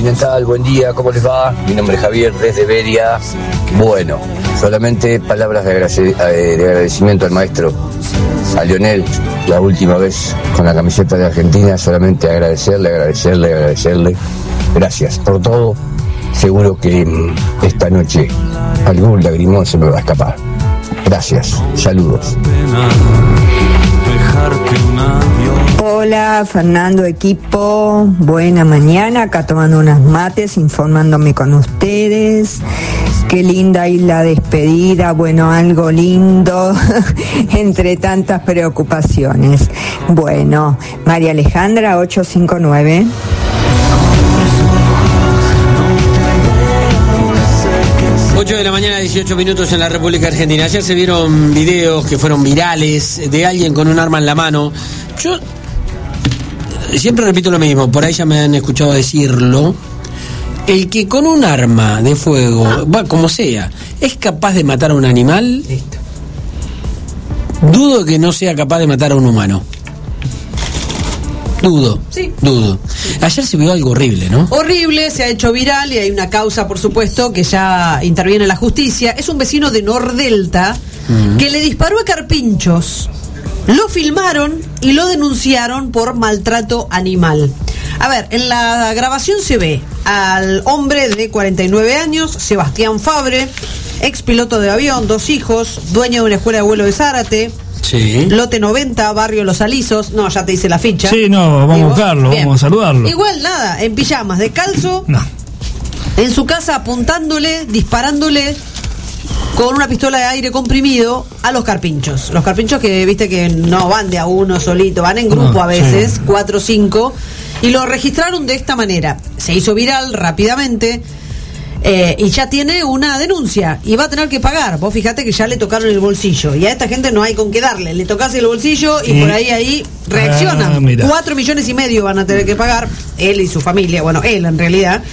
Continental, buen día, ¿cómo les va? Mi nombre es Javier, desde Beria. Bueno, solamente palabras de agradecimiento al maestro, a Lionel, la última vez con la camiseta de Argentina, solamente agradecerle. Gracias por todo. Seguro que esta noche algún lagrimón se me va a escapar. Gracias, saludos. Hola Fernando, equipo, buena mañana, acá tomando unas mates, informándome con ustedes. Qué linda y la despedida, bueno, algo lindo entre tantas preocupaciones. Bueno, María Alejandra 859. De la mañana, 18 minutos en la República Argentina. Ayer se vieron videos que fueron virales de alguien con un arma en la mano. Yo siempre repito lo mismo, por ahí ya me han escuchado decirlo. El que con un arma de fuego, como sea, es capaz de matar a un animal, listo. Dudo que no sea capaz de matar a un humano. Dudo. Ayer se vio algo horrible, ¿no? Horrible, se ha hecho viral y hay una causa, por supuesto, que ya interviene la justicia. Es un vecino de Nordelta que le disparó a carpinchos. Lo filmaron y lo denunciaron por maltrato animal. A ver, en la grabación se ve al hombre de 49 años, Sebastián Fabre, ex piloto de avión, 2 hijos, dueño de una escuela de vuelo de Zárate. Sí. Lote 90, barrio Los Alisos. No, ya te hice la ficha. Sí, no, vamos a buscarlo, vamos a saludarlo. Igual nada, en pijamas, descalzo. No. En su casa apuntándole, disparándole con una pistola de aire comprimido a los carpinchos. Los carpinchos que viste que no van de a uno solito, van en grupo a veces, 4 o 5. Y lo registraron de esta manera. Se hizo viral rápidamente. Y ya tiene una denuncia y va a tener que pagar. Vos fijate que ya le tocaron el bolsillo y a esta gente no hay con qué darle. Le tocas el bolsillo y por ahí reaccionan. 4,5 millones van a tener que pagar, él y su familia, bueno, él en realidad.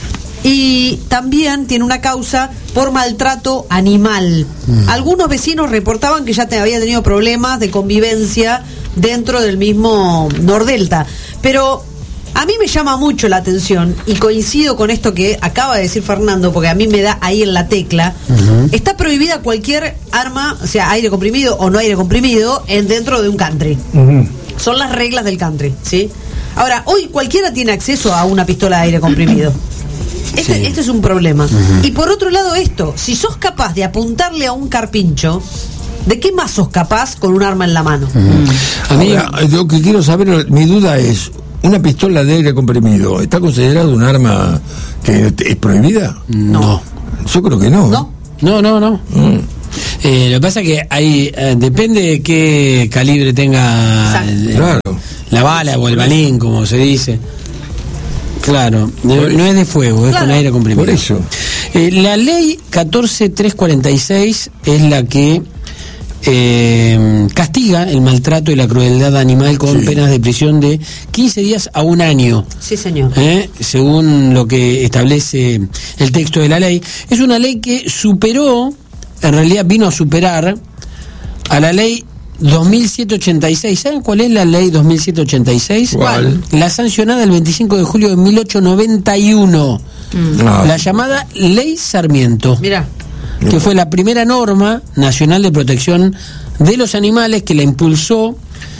Y también tiene una causa por maltrato animal. Algunos vecinos reportaban que ya había tenido problemas de convivencia dentro del mismo Nordelta. Pero a mí me llama mucho la atención y coincido con esto que acaba de decir Fernando, porque a mí me da ahí en la tecla. Está prohibida cualquier arma, o sea, aire comprimido o no aire comprimido, dentro de un country. Son las reglas del country, ¿sí? Ahora, hoy cualquiera tiene acceso a una pistola de aire comprimido. Este es un problema. Y por otro lado esto, si sos capaz de apuntarle a un carpincho, ¿de qué más sos capaz con un arma en la mano? A mí, lo que quiero saber, mi duda es, ¿una pistola de aire comprimido está considerado un arma que es prohibida? No. Yo creo que no. No. Lo que pasa es que hay depende de qué calibre tenga la bala o el balín, como se dice. Claro, no es de fuego, es con aire comprimido. Por eso. La ley 14346 es la que castiga el maltrato y la crueldad animal con penas de prisión de 15 días a 1 año. Sí, señor. Según lo que establece el texto de la ley. Es una ley que superó, en realidad vino a superar a la ley 2786. ¿Saben cuál es la ley 2786? ¿Cuál? La sancionada el 25 de julio de 1891. La llamada Ley Sarmiento. Mirá. Que fue la primera norma nacional de protección de los animales, que la impulsó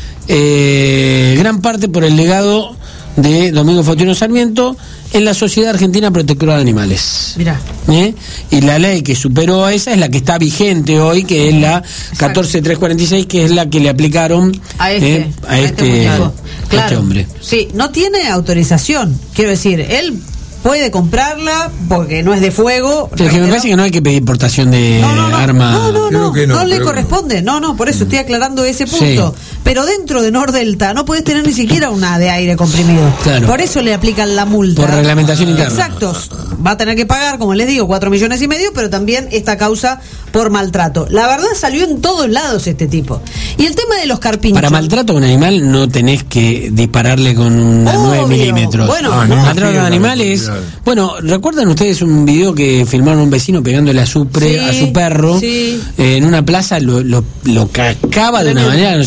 gran parte por el legado de Domingo Faustino Sarmiento en la Sociedad Argentina Protectora de Animales. Mirá. Y la ley que superó a esa es la que está vigente hoy, que es la 14346, que es la que le aplicaron a este hombre. Sí, no tiene autorización, quiero decir, él puede comprarla porque no es de fuego. Pero que me parece que no hay que pedir portación de arma. No le corresponde. No, por eso estoy aclarando ese punto. Sí. Pero dentro de Nordelta no puedes tener ni siquiera una de aire comprimido. Claro. Por eso le aplican la multa. Por reglamentación interna. Exacto. Va a tener que pagar, como les digo, 4,5 millones, pero también esta causa por maltrato. La verdad salió en todos lados este tipo. Y el tema de los carpinchos. Para maltrato a un animal no tenés que dispararle con una 9 milímetros. Bueno, maltrato a un animal es... Bueno, ¿recuerdan ustedes un video que filmaron un vecino pegándole a su perro en una plaza? Lo cacaba de una manera que no se podía creer.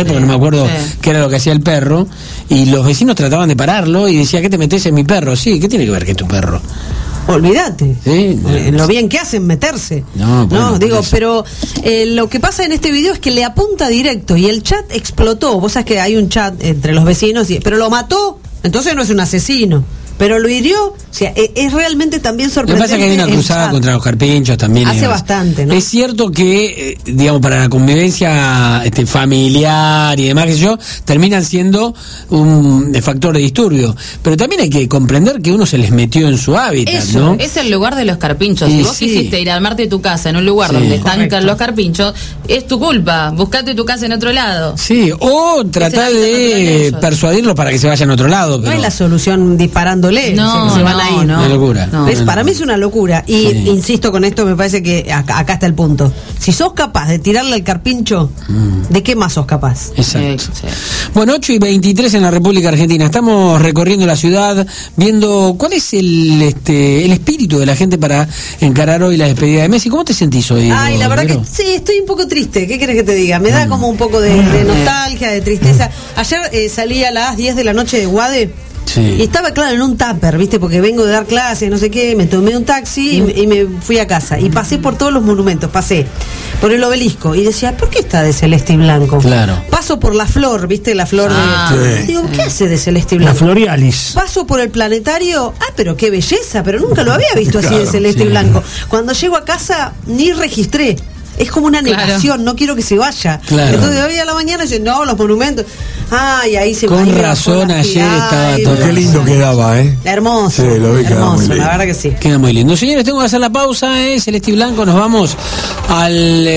porque no me acuerdo qué era lo que hacía el perro, y los vecinos trataban de pararlo y decía, ¿qué te metes en mi perro? Sí, ¿qué tiene que ver que es tu perro? Olvídate. Sí, lo bien que hacen meterse. Pero lo que pasa en este video es que le apunta directo y el chat explotó. Vos sabés que hay un chat entre los vecinos, pero lo mató, entonces no es un asesino. Pero lo hirió, o sea, es realmente también sorprendente. Lo que pasa es que hay una cruzada contra los carpinchos también. Hace bastante, ¿no? Es cierto que, digamos, para la convivencia familiar y demás, que yo, terminan siendo un factor de disturbio. Pero también hay que comprender que uno se les metió en su hábitat, eso, ¿no? Es el lugar de los carpinchos. Si vos quisiste ir a armarte tu casa en un lugar donde están los carpinchos, es tu culpa. Buscate tu casa en otro lado. Sí, o tratar de persuadirlos para que se vayan a otro lado. Pero... No es la solución disparando. Se van a ir. Una locura. Para mí es una locura. Y insisto con esto, me parece que acá está el punto. Si sos capaz de tirarle al carpincho, ¿de qué más sos capaz? Exacto. Sí. Bueno, 8:23 en la República Argentina. Estamos recorriendo la ciudad, viendo cuál es el espíritu de la gente para encarar hoy la despedida de Messi. ¿Cómo te sentís hoy? Ay, la verdad que sí, estoy un poco triste. ¿Qué querés que te diga? Me da como un poco de nostalgia, de tristeza. Ayer salí a las 10 de la noche de Guade. Sí. Y estaba, claro, en un tupper, ¿viste? Porque vengo de dar clases, no sé qué, me tomé un taxi y me fui a casa. Y pasé por todos los monumentos, pasé por el Obelisco y decía, ¿por qué está de celeste y blanco? Claro. Paso por la flor, ¿viste? La flor de... Sí. Digo, ¿qué hace de celeste y blanco? La Florialis. Paso por el planetario, pero qué belleza, pero nunca lo había visto así de celeste y blanco. Cuando llego a casa, ni registré. Es como una negación, no quiero que se vaya. Claro. Entonces hoy a la mañana dicen, no, los monumentos. Ay, ahí se va. Con razón ayer estaba todo. Qué lindo quedaba, Hermoso. Sí, lo vi, hermoso, la verdad que sí. Queda muy lindo. Señores, tengo que hacer la pausa, Celeste y Blanco, nos vamos al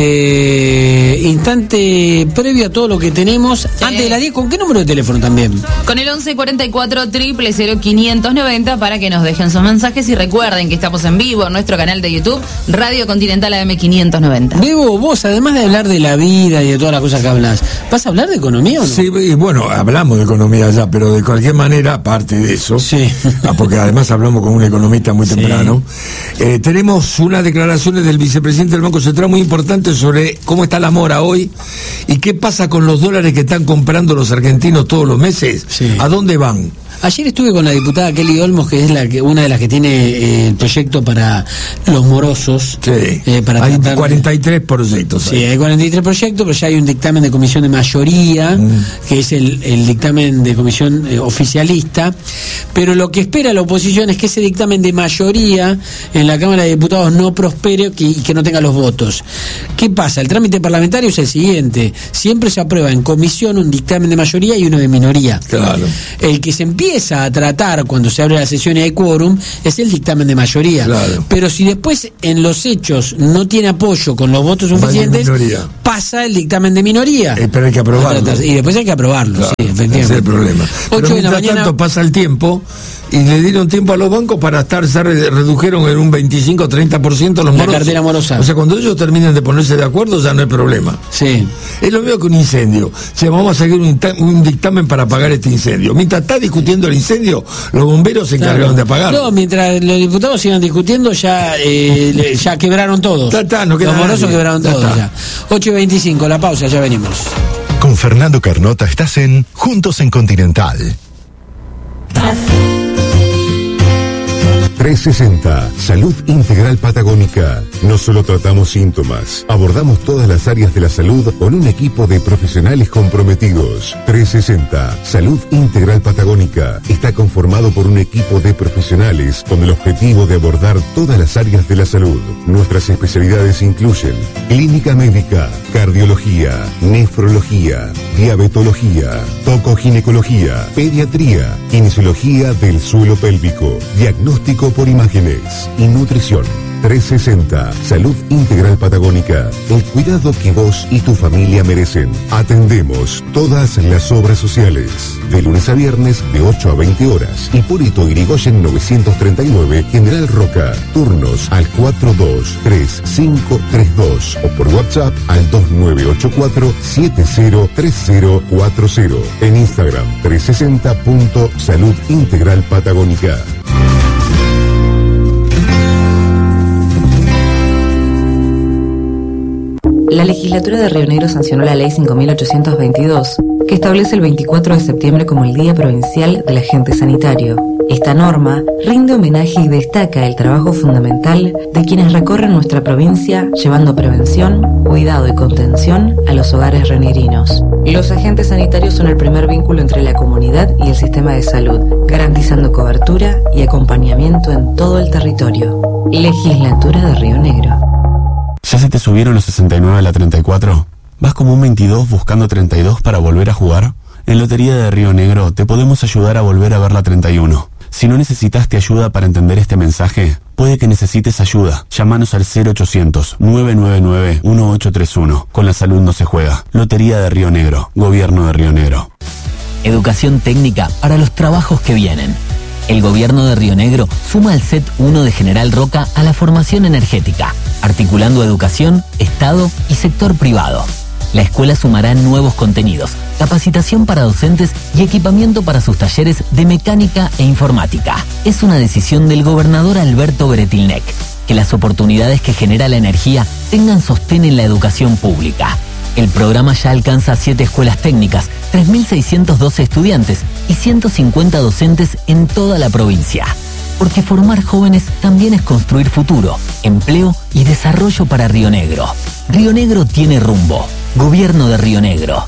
instante previo a todo lo que tenemos. Antes de las 10, ¿con qué número de teléfono también? Con el 1144 000 590 para que nos dejen sus mensajes y recuerden que estamos en vivo en nuestro canal de YouTube, Radio Continental AM 590. Bebo, vos, además de hablar de la vida y de todas las cosas que hablas, ¿vas a hablar de economía o no? Sí, bueno, hablamos de economía ya, pero de cualquier manera, aparte de eso, porque además hablamos con un economista muy temprano, tenemos unas declaraciones del vicepresidente del Banco Central muy importantes sobre cómo está la mora hoy y qué pasa con los dólares que están comprando los argentinos todos los meses. ¿A dónde van? Ayer estuve con la diputada Kelly Olmos, que es una de las que tiene el proyecto para los morosos. Sí, para hay 43 proyectos. Sí, hay 43 proyectos, pero ya hay un dictamen de comisión de mayoría, que es el dictamen de comisión oficialista. Pero lo que espera la oposición es que ese dictamen de mayoría en la Cámara de Diputados no prospere y que no tenga los votos. ¿Qué pasa? El trámite parlamentario es el siguiente. Siempre se aprueba en comisión un dictamen de mayoría y uno de minoría. Claro. El que se empieza a tratar cuando se abre la sesión y hay quórum es el dictamen de mayoría. Claro. Pero si después en los hechos no tiene apoyo con los votos suficientes, pasa el dictamen de minoría. Pero hay que aprobarlo. Y después hay que aprobarlo, claro, efectivamente. Ese es el problema. 8 Pero de la mañana. Tanto pasa el tiempo y le dieron tiempo a los bancos para redujeron en un 25-30% los morosos. La cartera morosa. O sea, cuando ellos terminen de ponerse de acuerdo ya no hay problema. Sí. Es lo mismo que un incendio. O sea, vamos a seguir un dictamen para apagar este incendio. Mientras está discutiendo el incendio, los bomberos se encargaron de apagarlo. No, mientras los diputados sigan discutiendo, ya quebraron todos. No queda los morosos nadie. quebraron todos ya. 8:25, la pausa, ya venimos. Con Fernando Carnota estás en Juntos en Continental. 360, Salud Integral Patagónica. No solo tratamos síntomas, abordamos todas las áreas de la salud con un equipo de profesionales comprometidos. 360, Salud Integral Patagónica. Está conformado por un equipo de profesionales con el objetivo de abordar todas las áreas de la salud. Nuestras especialidades incluyen clínica médica, cardiología, nefrología, diabetología, tocoginecología, pediatría, kinesiología del suelo pélvico, diagnóstico por imágenes y nutrición. 360, Salud Integral Patagónica. El cuidado que vos y tu familia merecen. Atendemos todas las obras sociales. De lunes a viernes, de 8 a 20 horas. Hipólito Yrigoyen 939, General Roca. Turnos al 423532 o por WhatsApp al 2984-703040. En Instagram, 360.Salud Integral Patagónica. La legislatura de Río Negro sancionó la ley 5.822, que establece el 24 de septiembre como el Día Provincial del Agente Sanitario. Esta norma rinde homenaje y destaca el trabajo fundamental de quienes recorren nuestra provincia llevando prevención, cuidado y contención a los hogares rionegrinos. Los agentes sanitarios son el primer vínculo entre la comunidad y el sistema de salud, garantizando cobertura y acompañamiento en todo el territorio. Legislatura de Río Negro. ¿Ya se te subieron los 69 a la 34? ¿Vas como un 22 buscando 32 para volver a jugar? En Lotería de Río Negro te podemos ayudar a volver a ver la 31. Si no necesitaste ayuda para entender este mensaje, puede que necesites ayuda. Llámanos al 0800-999-1831. Con la salud no se juega. Lotería de Río Negro. Gobierno de Río Negro. Educación técnica para los trabajos que vienen. El Gobierno de Río Negro suma al Set 1 de General Roca a la formación energética, articulando educación, Estado y sector privado. La escuela sumará nuevos contenidos, capacitación para docentes y equipamiento para sus talleres de mecánica e informática. Es una decisión del gobernador Alberto Bretilnec, que las oportunidades que genera la energía tengan sostén en la educación pública. El programa ya alcanza 7 escuelas técnicas, 3.612 estudiantes y 150 docentes en toda la provincia. Porque formar jóvenes también es construir futuro, empleo y desarrollo para Río Negro. Río Negro tiene rumbo. Gobierno de Río Negro.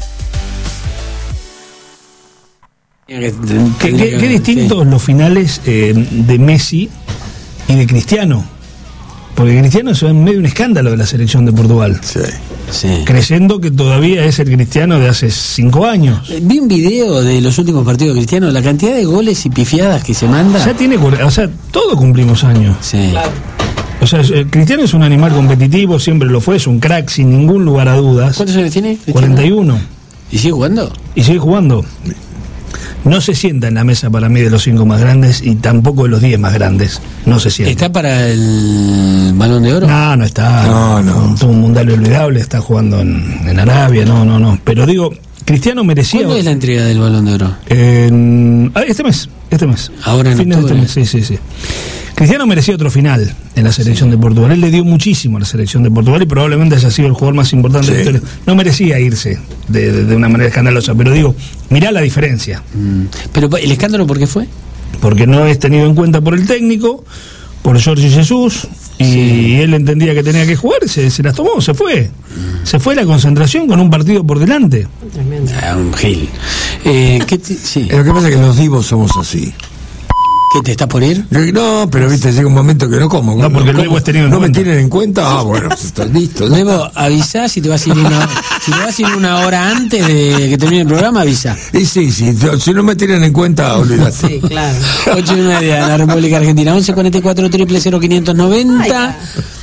Qué distintos los finales de Messi y de Cristiano. Porque Cristiano se va en medio de un escándalo de la selección de Portugal. Sí. Creyendo que todavía es el Cristiano de hace 5 años. Vi un video de los últimos partidos de Cristiano, la cantidad de goles y pifiadas que se manda. Ya tiene, o sea, todos cumplimos años. Sí. Claro. O sea, Cristiano es un animal competitivo, siempre lo fue, es un crack sin ningún lugar a dudas. ¿Cuántos años tiene Cristiano? 41. ¿Y sigue jugando? Y sigue jugando. No se sienta en la mesa para mí de los 5 más grandes y tampoco de los 10 más grandes. No se sienta. ¿Está para el Balón de Oro? No está. No. Tuvo un mundial olvidable, está jugando en Arabia, no. Pero digo, Cristiano merecía... ¿Cuándo es la entrega del Balón de Oro? Este mes. Ahora en fines octubre. de este mes, sí. Cristiano merecía otro final en la selección de Portugal. Él le dio muchísimo a la selección de Portugal y probablemente haya sido el jugador más importante de la historia. No merecía irse de una manera escandalosa, pero digo, mirá la diferencia. ¿Pero el escándalo por qué fue? Porque no es tenido en cuenta por el técnico, por Jorge Jesús, y él entendía que tenía que jugar, se las tomó, se fue. Se fue la concentración con un partido por delante. Un gil. Lo que pasa es que los divos somos así. ¿Qué, te estás por ir? No, pero viste, llega un momento que no como. No, porque luego es tenido en cuenta. ¿No me tienen en cuenta? Bueno, estás listo. Luego avisá si te vas a ir una hora antes de que termine el programa, avisa. Y sí, si no me tienen en cuenta, olvídate. Sí, claro. 8:30 en la República Argentina, 1144-000-590.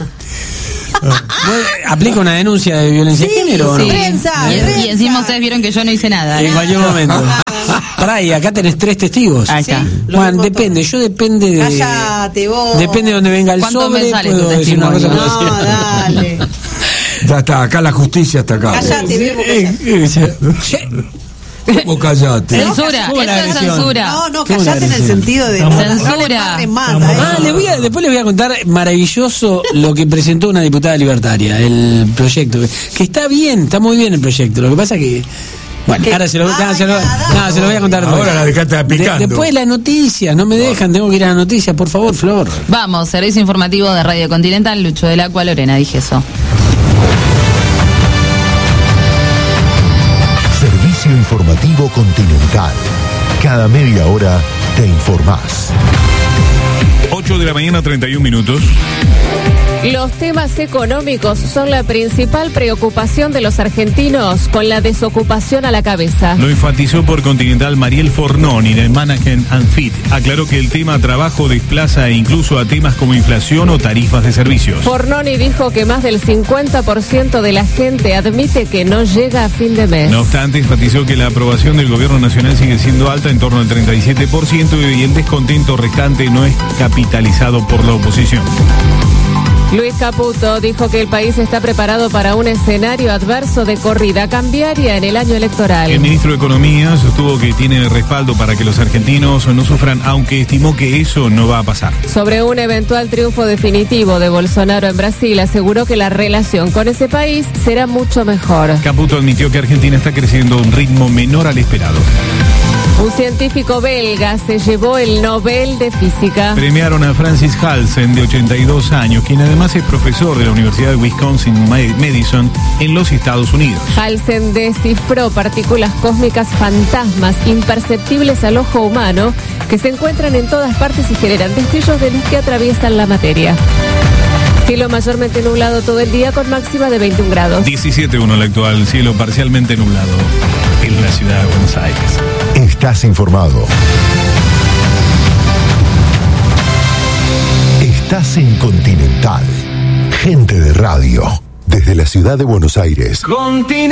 ¿Aplica una denuncia de violencia de género o no? Prensa. Y encima ustedes vieron que yo no hice nada. En cualquier momento. Pará, y acá tenés 3 testigos. Acá. Juan, depende de... Cállate vos. Depende de donde venga el sobre, me sale puedo tu decir una cosa testimonio? como No, dale. Ya está, acá la justicia está acá. Cállate, ¿Cómo callate? Censura, eso es censura. No, callate en el sentido de censura. Después les voy a contar maravilloso lo que presentó una diputada libertaria, el proyecto, que está bien, está muy bien el proyecto. Lo que pasa que bueno, ahora se lo voy a contar. Ahora la dejaste picando. Después las noticias, no me dejan, tengo que ir a las noticias, por favor, Flor. Vamos, servicio informativo de Radio Continental, Lucho del Agua, Lorena, dije eso. Servicio informativo Continental. Cada media hora te informás. 8 de la mañana, 31 minutos. Los temas económicos son la principal preocupación de los argentinos, con la desocupación a la cabeza. Lo enfatizó por Continental Mariel Fornoni, de Management and Fit. Aclaró que el tema trabajo desplaza incluso a temas como inflación o tarifas de servicios. Fornoni dijo que más del 50% de la gente admite que no llega a fin de mes. No obstante, enfatizó que la aprobación del gobierno nacional sigue siendo alta, en torno al 37%, y el descontento restante no es capitalizado por la oposición. Luis Caputo dijo que el país está preparado para un escenario adverso de corrida cambiaria en el año electoral. El ministro de Economía sostuvo que tiene respaldo para que los argentinos no sufran, aunque estimó que eso no va a pasar. Sobre un eventual triunfo definitivo de Bolsonaro en Brasil, aseguró que la relación con ese país será mucho mejor. Caputo admitió que Argentina está creciendo a un ritmo menor al esperado. Un científico belga se llevó el Nobel de Física. Premiaron a Francis Halsen, de 82 años, quien además es profesor de la Universidad de Wisconsin-Madison en los Estados Unidos. Halsen descifró partículas cósmicas fantasmas imperceptibles al ojo humano que se encuentran en todas partes y generan destellos de luz que atraviesan la materia. Cielo mayormente nublado todo el día con máxima de 21 grados. 17.1 el actual, cielo parcialmente nublado en la ciudad de Buenos Aires. Estás informado. Estás en Continental. Gente de radio. Desde la ciudad de Buenos Aires.